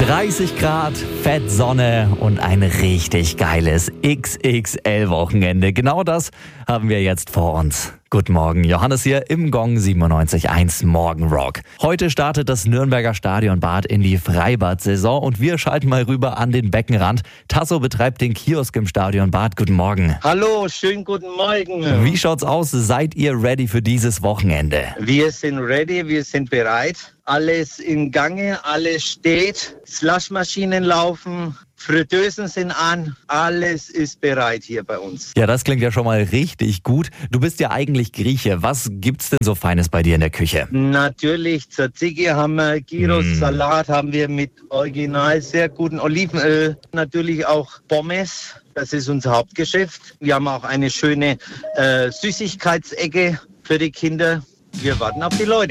30 Grad, Fettsonne und ein richtig geiles XXL-Wochenende. Genau das haben wir jetzt vor uns. Guten Morgen, Johannes hier im Gong 97.1 Morgenrock. Heute startet das Nürnberger Stadionbad in die Freibad-Saison und wir schalten mal rüber an den Beckenrand. Tasso betreibt den Kiosk im Stadionbad. Guten Morgen. Hallo, schönen guten Morgen. Wie schaut's aus? Seid ihr ready für dieses Wochenende? Wir sind ready, wir sind bereit. Alles in Gange, alles steht. Slushmaschinen laufen, Fritteusen sind an. Alles ist bereit hier bei uns. Ja, das klingt ja schon mal richtig gut. Du bist ja eigentlich Grieche. Was gibt's denn so Feines bei dir in der Küche? Natürlich, Tzatziki haben wir, Gyros, Salat haben wir mit original sehr guten Olivenöl. Natürlich auch Pommes. Das ist unser Hauptgeschäft. Wir haben auch eine schöne Süßigkeitsecke für die Kinder. Wir warten auf die Leute.